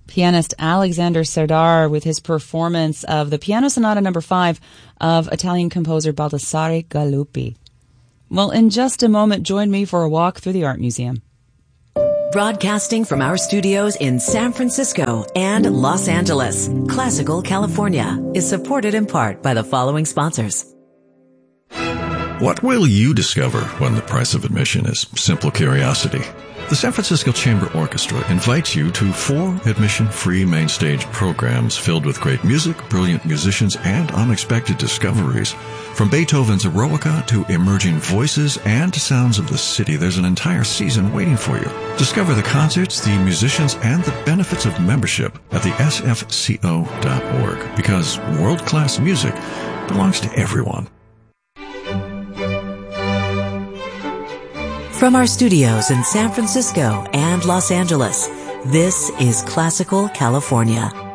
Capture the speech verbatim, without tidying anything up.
pianist Alexander Serdar with his performance of the Piano Sonata number five of Italian composer Baldassare Galuppi. Well, in just a moment, join me for a walk through the Art Museum. Broadcasting from our studios in San Francisco and Los Angeles, Classical California is supported in part by the following sponsors. What will you discover when the price of admission is simple curiosity? The San Francisco Chamber Orchestra invites you to four admission-free main stage programs filled with great music, brilliant musicians, and unexpected discoveries. From Beethoven's Eroica to emerging voices and sounds of the city, there's an entire season waiting for you. Discover the concerts, the musicians, and the benefits of membership at the S F C O dot org, because world-class music belongs to everyone. From our studios in San Francisco and Los Angeles, this is Classical California.